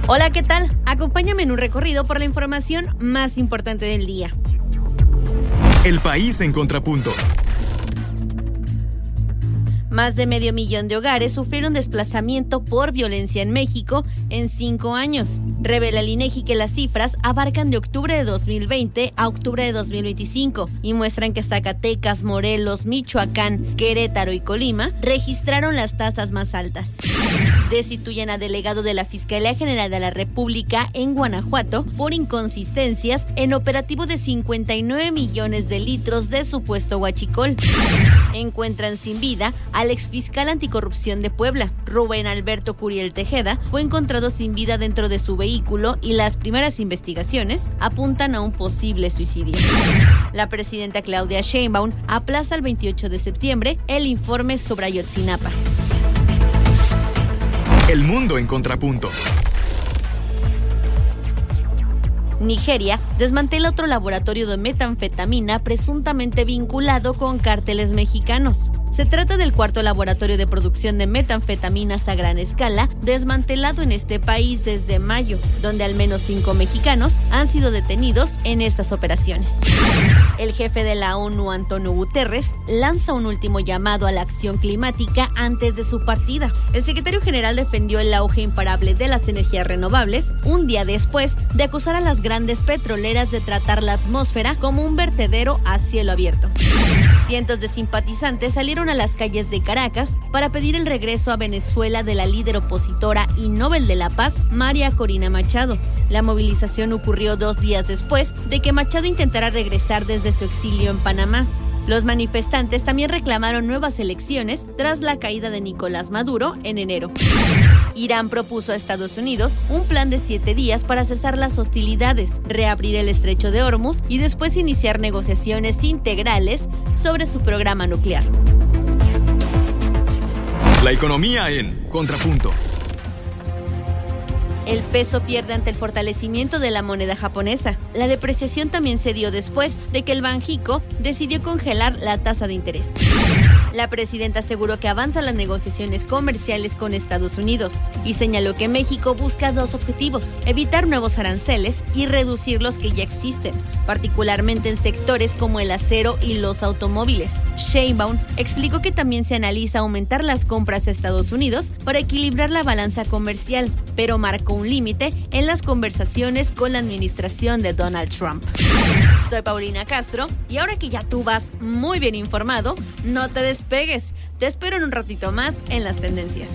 Hola, ¿qué tal? Acompáñame en un recorrido por la información más importante del día. El país en contrapunto. Más de 500,000 de hogares sufrieron desplazamiento por violencia en México en 5 años. Revela el INEGI que las cifras abarcan de octubre de 2020 a octubre de 2025 y muestran que Zacatecas, Morelos, Michoacán, Querétaro y Colima registraron las tasas más altas. Destituyen a delegado de la Fiscalía General de la República en Guanajuato por inconsistencias en operativo de 59 millones de litros de supuesto huachicol. Encuentran sin vida al exfiscal anticorrupción de Puebla, Rubén Alberto Curiel Tejeda, fue encontrado sin vida dentro de su vehículo y las primeras investigaciones apuntan a un posible suicidio. La presidenta Claudia Sheinbaum aplaza el 28 de septiembre el informe sobre Ayotzinapa. El mundo en contrapunto. Nigeria desmantela otro laboratorio de metanfetamina presuntamente vinculado con cárteles mexicanos. Se trata del cuarto laboratorio de producción de metanfetaminas a gran escala desmantelado en este país desde mayo, donde al menos 5 mexicanos han sido detenidos en estas operaciones. El jefe de la ONU, Antonio Guterres, lanza un último llamado a la acción climática antes de su partida. El secretario general defendió el auge imparable de las energías renovables un día después de acusar a las grandes petroleras de tratar la atmósfera como un vertedero a cielo abierto. Cientos de simpatizantes salieron a las calles de Caracas para pedir el regreso a Venezuela de la líder opositora y Nobel de la Paz, María Corina Machado. La movilización ocurrió 2 días después de que Machado intentara regresar desde su exilio en Panamá. Los manifestantes también reclamaron nuevas elecciones tras la caída de Nicolás Maduro en enero. Irán propuso a Estados Unidos un plan de 7 días para cesar las hostilidades, reabrir el estrecho de Hormuz y después iniciar negociaciones integrales sobre su programa nuclear. La economía en contrapunto. El peso pierde ante el fortalecimiento de la moneda japonesa. La depreciación también se dio después de que el Banjico decidió congelar la tasa de interés. La presidenta aseguró que avanzan las negociaciones comerciales con Estados Unidos y señaló que México busca 2 objetivos: evitar nuevos aranceles y reducir los que ya existen, particularmente en sectores como el acero y los automóviles. Sheinbaum explicó que también se analiza aumentar las compras a Estados Unidos para equilibrar la balanza comercial, pero marcó un límite en las conversaciones con la administración de Donald Trump. Soy Paulina Castro y ahora que ya tú vas muy bien informado, no te despegues. Te espero en un ratito más en las tendencias.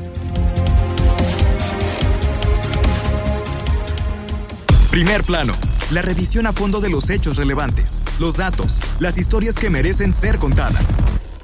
Primer plano. La revisión a fondo de los hechos relevantes, los datos, las historias que merecen ser contadas.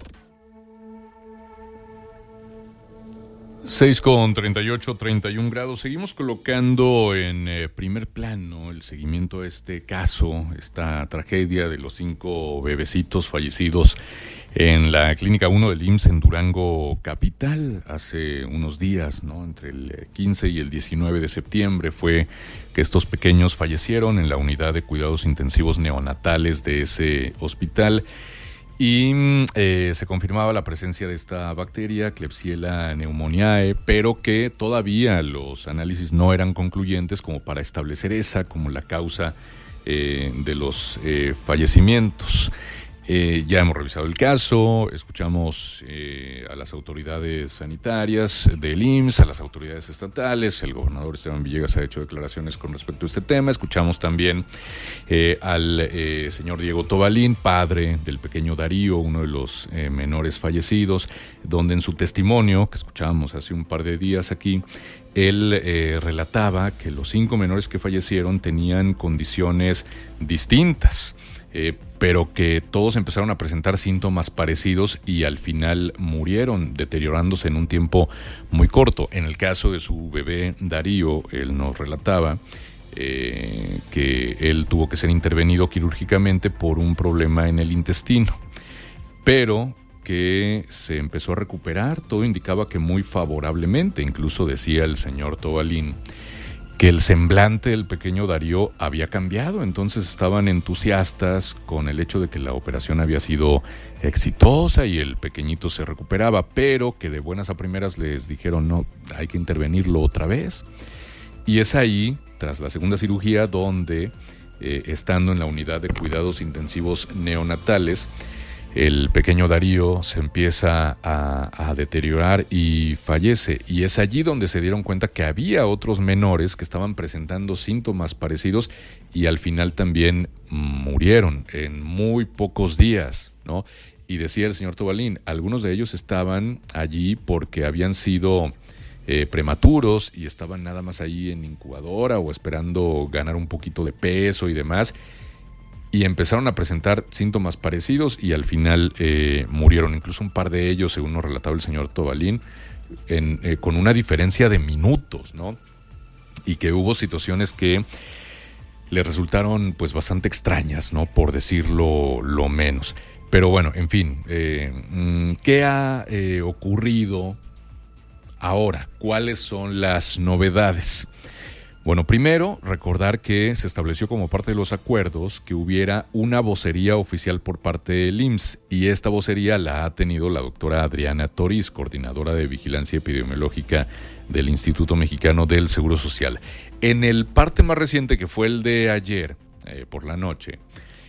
6:38, 31 grados. Seguimos colocando en primer plano el seguimiento a este caso, esta tragedia de los 5 bebecitos fallecidos en la Clínica 1 del IMSS en Durango capital hace unos días, ¿no? Entre el 15 y el 19 de septiembre fue que estos pequeños fallecieron en la unidad de cuidados intensivos neonatales de ese hospital. Y se confirmaba la presencia de esta bacteria, Klebsiella pneumoniae, pero que todavía los análisis no eran concluyentes como para establecer esa como la causa de los fallecimientos. Ya hemos revisado el caso, escuchamos a las autoridades sanitarias del IMSS, a las autoridades estatales, el gobernador Esteban Villegas ha hecho declaraciones con respecto a este tema, escuchamos también al señor Diego Tobalín, padre del pequeño Darío, uno de los menores fallecidos, donde en su testimonio, que escuchábamos hace un par de días aquí, él relataba que los 5 menores que fallecieron tenían condiciones distintas, pero que todos empezaron a presentar síntomas parecidos y al final murieron, deteriorándose en un tiempo muy corto. En el caso de su bebé Darío, él nos relataba que él tuvo que ser intervenido quirúrgicamente por un problema en el intestino, pero que se empezó a recuperar, todo indicaba que muy favorablemente. Incluso decía el señor Tobalín que el semblante del pequeño Darío había cambiado, entonces estaban entusiastas con el hecho de que la operación había sido exitosa y el pequeñito se recuperaba, pero que de buenas a primeras les dijeron no, hay que intervenirlo otra vez. Y es ahí, tras la segunda cirugía, donde, estando en la unidad de cuidados intensivos neonatales, el pequeño Darío se empieza a deteriorar y fallece. Y es allí donde se dieron cuenta que había otros menores que estaban presentando síntomas parecidos y al final también murieron en muy pocos días, ¿no? Y decía el señor Tobalín, algunos de ellos estaban allí porque habían sido prematuros y estaban nada más ahí en incubadora o esperando ganar un poquito de peso y demás. Y empezaron a presentar síntomas parecidos y al final murieron. Incluso un par de ellos, según nos relataba el señor Tobalín, con una diferencia de minutos, ¿no? Y que hubo situaciones que le resultaron pues bastante extrañas, ¿no? Por decirlo lo menos. Pero bueno, en fin, ¿qué ha ocurrido ahora? ¿Cuáles son las novedades? Bueno, primero, recordar que se estableció como parte de los acuerdos que hubiera una vocería oficial por parte del IMSS y esta vocería la ha tenido la doctora Adriana Toriz, coordinadora de Vigilancia Epidemiológica del Instituto Mexicano del Seguro Social. En el parte más reciente, que fue el de ayer, por la noche,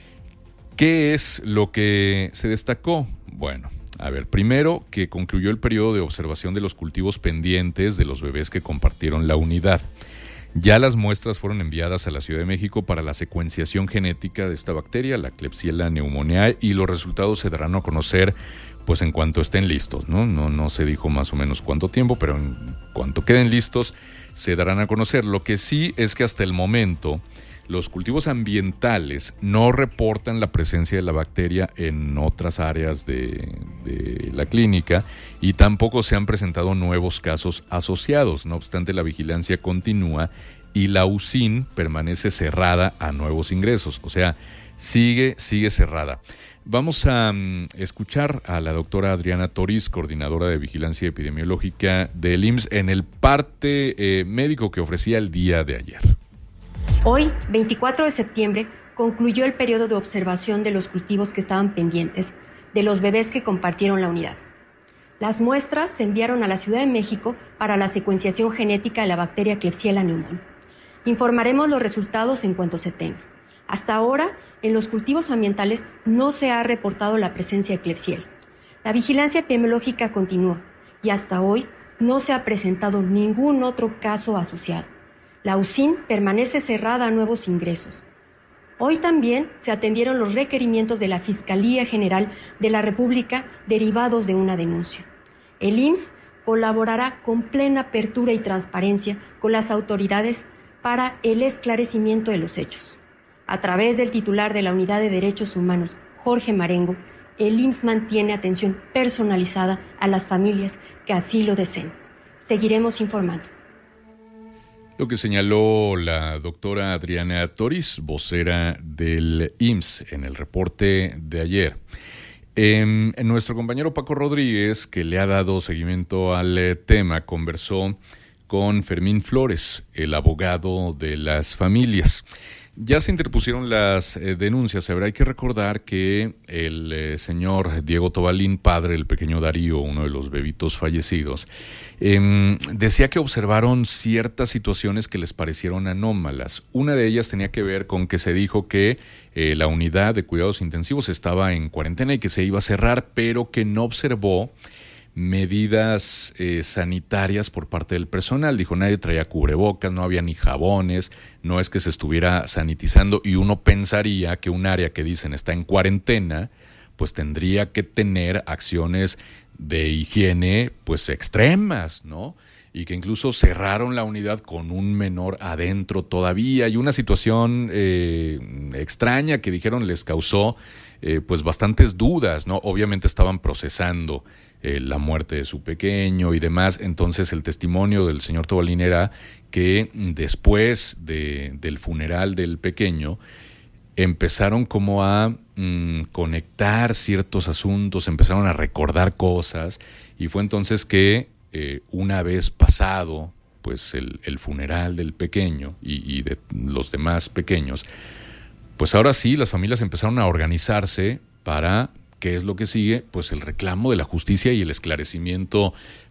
¿qué es lo que se destacó? Bueno, a ver, primero que concluyó el periodo de observación de los cultivos pendientes de los bebés que compartieron la unidad. Ya las muestras fueron enviadas a la Ciudad de México para la secuenciación genética de esta bacteria, la Klebsiella pneumoniae, y los resultados se darán a conocer pues en cuanto estén listos, ¿no? No se dijo más o menos cuánto tiempo, pero en cuanto queden listos se darán a conocer. Lo que sí es que hasta el momento los cultivos ambientales no reportan la presencia de la bacteria en otras áreas de la clínica y tampoco se han presentado nuevos casos asociados. No obstante, la vigilancia continúa y la UCIN permanece cerrada a nuevos ingresos, o sea, sigue cerrada. Vamos a escuchar a la doctora Adriana Toriz, coordinadora de Vigilancia Epidemiológica del IMSS, en el parte médico que ofrecía el día de ayer. Hoy, 24 de septiembre, concluyó el periodo de observación de los cultivos que estaban pendientes de los bebés que compartieron la unidad. Las muestras se enviaron a la Ciudad de México para la secuenciación genética de la bacteria Klebsiella pneumoniae. Informaremos los resultados en cuanto se tenga. Hasta ahora, en los cultivos ambientales no se ha reportado la presencia de Klebsiella. La vigilancia epidemiológica continúa y hasta hoy no se ha presentado ningún otro caso asociado. La UCIN permanece cerrada a nuevos ingresos. Hoy también se atendieron los requerimientos de la Fiscalía General de la República derivados de una denuncia. El IMSS colaborará con plena apertura y transparencia con las autoridades para el esclarecimiento de los hechos. A través del titular de la Unidad de Derechos Humanos, Jorge Marengo, el IMSS mantiene atención personalizada a las familias que así lo deseen. Seguiremos informando. Lo que señaló la doctora Adriana Toriz, vocera del IMSS, en el reporte de ayer. Nuestro compañero Paco Rodríguez, que le ha dado seguimiento al tema, conversó con Fermín Flores, el abogado de las familias. Ya se interpusieron las denuncias. Ahora hay que recordar que el señor Diego Tobalín, padre del pequeño Darío, uno de los bebitos fallecidos, decía que observaron ciertas situaciones que les parecieron anómalas. Una de ellas tenía que ver con que se dijo que la unidad de cuidados intensivos estaba en cuarentena y que se iba a cerrar, pero que no observó medidas sanitarias por parte del personal. Dijo, nadie traía cubrebocas, no había ni jabones, no es que se estuviera sanitizando, y uno pensaría que un área que dicen está en cuarentena, pues tendría que tener acciones de higiene pues extremas, ¿no? Y que incluso cerraron la unidad con un menor adentro todavía, y una situación extraña que dijeron les causó pues bastantes dudas, ¿no? Obviamente estaban procesando la muerte de su pequeño y demás. Entonces el testimonio del señor Tobalín era que después del funeral del pequeño empezaron como a conectar ciertos asuntos, empezaron a recordar cosas, y fue entonces que una vez pasado pues el funeral del pequeño y de los demás pequeños, pues ahora sí las familias empezaron a organizarse para, ¿qué es lo que sigue? Pues el reclamo de la justicia y el esclarecimiento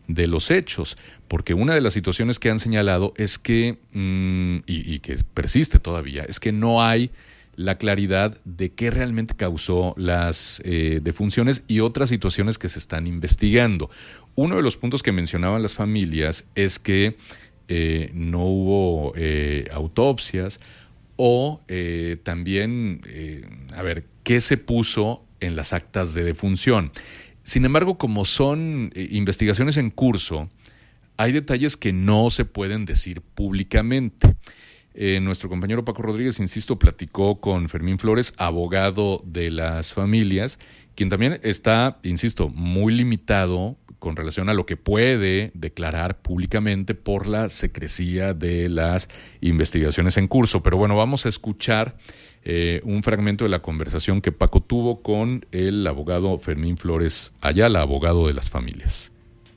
de los hechos, porque una de las situaciones que han señalado es que, y que persiste todavía, es que no hay la claridad de qué realmente causó las defunciones y otras situaciones que se están investigando. Uno de los puntos que mencionaban las familias es que no hubo autopsias o también, qué se puso en las actas de defunción. Sin embargo, como son investigaciones en curso, hay detalles que no se pueden decir públicamente. Nuestro compañero Paco Rodríguez, insisto, platicó con Fermín Flores, abogado de las familias, quien también está, insisto, muy limitado con relación a lo que puede declarar públicamente por la secrecía de las investigaciones en curso. Pero bueno, vamos a escuchar un fragmento de la conversación que Paco tuvo con el abogado Fermín Flores Ayala, abogado de las familias.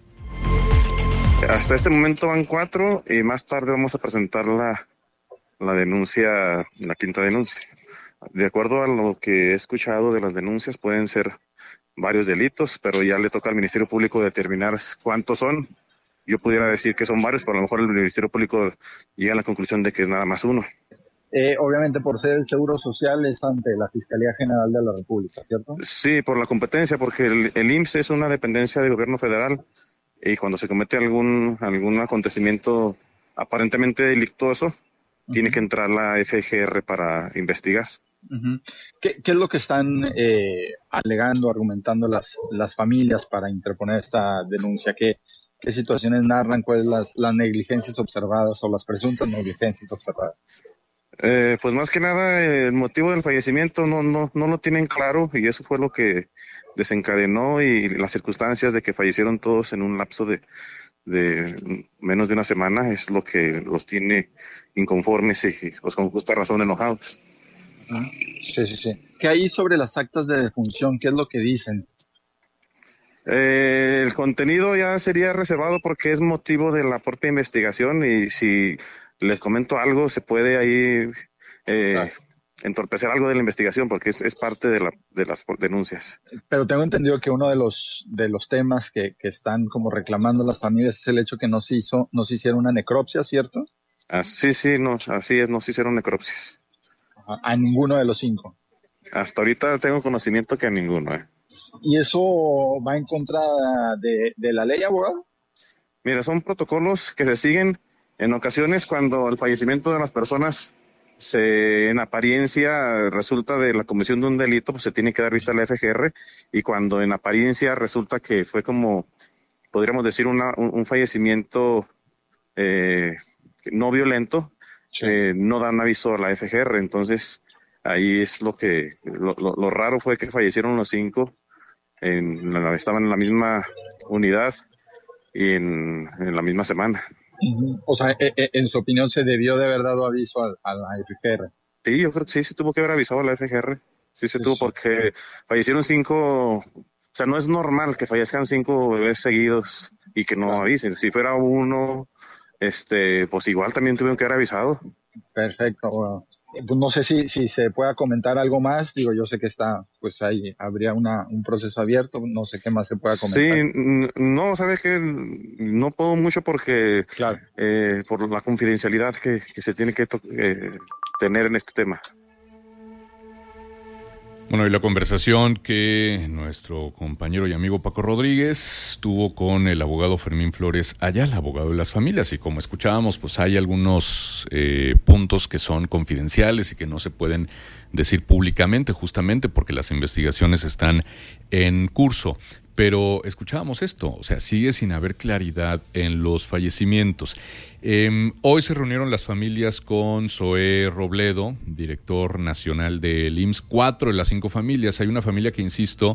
Hasta este momento van 4 y más tarde vamos a presentar la denuncia, la quinta denuncia. De acuerdo a lo que he escuchado de las denuncias, pueden ser varios delitos, pero ya le toca al Ministerio Público determinar cuántos son. Yo pudiera decir que son varios, pero a lo mejor el Ministerio Público llega a la conclusión de que es nada más uno. Obviamente por ser el Seguro Social es ante la Fiscalía General de la República, ¿cierto? Sí, por la competencia, porque el IMSS es una dependencia del gobierno federal y cuando se comete algún acontecimiento aparentemente delictuoso, tiene que entrar la FGR para investigar. ¿Qué es lo que están alegando, argumentando las familias para interponer esta denuncia? ¿Qué situaciones narran? ¿Cuáles las negligencias observadas o las presuntas negligencias observadas? Pues más que nada el motivo del fallecimiento no lo tienen claro y eso fue lo que desencadenó y las circunstancias de que fallecieron todos en un lapso de menos de una semana es lo que los tiene inconformes y pues con justa razón enojados. Sí. ¿Qué hay sobre las actas de defunción? ¿Qué es lo que dicen? El contenido ya sería reservado porque es motivo de la propia investigación y si les comento algo se puede ahí entorpecer algo de la investigación porque es parte de las denuncias. Pero tengo entendido que uno de los temas que están como reclamando las familias es el hecho que no se hiciera una necropsia, ¿cierto? Así es, no se hicieron necropsias. A ninguno de los 5. Hasta ahorita tengo conocimiento que a ninguno. ¿Y eso va en contra de la ley, abogado? Mira, son protocolos que se siguen en ocasiones cuando el fallecimiento de las personas en apariencia resulta de la comisión de un delito, pues se tiene que dar vista a la FGR y cuando en apariencia resulta que fue como, podríamos decir, un fallecimiento no violento, sí. No dan aviso a la FGR, entonces ahí es lo raro fue que fallecieron los 5, estaban en la misma unidad y en la misma semana. O sea, en su opinión, ¿se debió de haber dado aviso a la FGR? Sí, yo creo que sí, se tuvo que haber avisado a la FGR. Sí, tuvo porque fallecieron 5, o sea, no es normal que fallezcan 5 bebés seguidos y que no avisen. Si fuera uno, pues igual también tuvieron que haber avisado. Perfecto, bueno. Pues no sé si se pueda comentar algo más. Digo, yo sé que pues ahí habría un proceso abierto. No sé qué más se pueda comentar. Sí, no, sabes que no puedo mucho porque claro. Por la confidencialidad que se tiene que tener en este tema. Bueno, y la conversación que nuestro compañero y amigo Paco Rodríguez tuvo con el abogado Fermín Flores Ayala, abogado de las familias, y como escuchábamos, pues hay algunos puntos que son confidenciales y que no se pueden decir públicamente, justamente porque las investigaciones están en curso. Pero escuchábamos esto, o sea, sigue sin haber claridad en los fallecimientos. Hoy se reunieron las familias con Zoé Robledo, director nacional del IMSS, 4 de las 5 familias. Hay una familia que, insisto,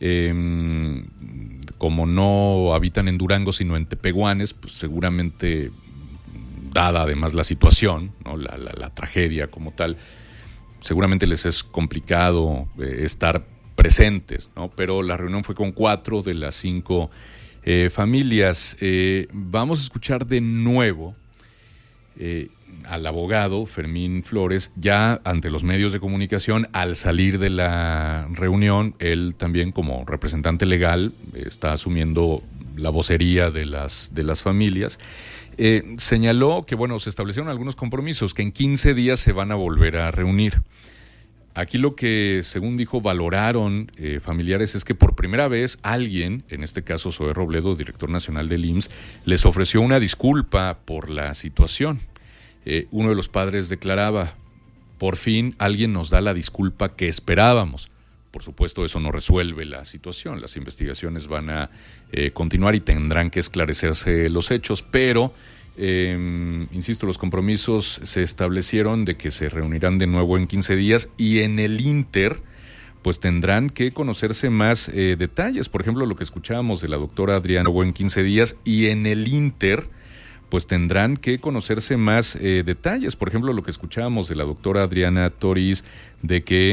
como no habitan en Durango, sino en Tepehuanes, pues seguramente, dada además la situación, ¿no? la tragedia como tal, seguramente les es complicado estar presentes, ¿no? Pero la reunión fue con 4 de las 5 familias. Vamos a escuchar de nuevo al abogado Fermín Flores, ya ante los medios de comunicación, al salir de la reunión. Él también, como representante legal, está asumiendo la vocería de las familias, señaló que, bueno, se establecieron algunos compromisos, que en 15 días se van a volver a reunir. Aquí lo que, según dijo, valoraron familiares es que por primera vez alguien, en este caso Zoé Robledo, director nacional del IMSS, les ofreció una disculpa por la situación. Uno de los padres declaraba: por fin alguien nos da la disculpa que esperábamos. Por supuesto, eso no resuelve la situación. Las investigaciones van a continuar y tendrán que esclarecerse los hechos, pero insisto, los compromisos se establecieron de que se reunirán de nuevo en 15 días y en el ínter pues tendrán que conocerse más detalles. Por ejemplo, lo que escuchábamos de la doctora Adriana en 15 días y en el ínter pues tendrán que conocerse más detalles. Por ejemplo, lo que escuchábamos de la doctora Adriana Toriz, de que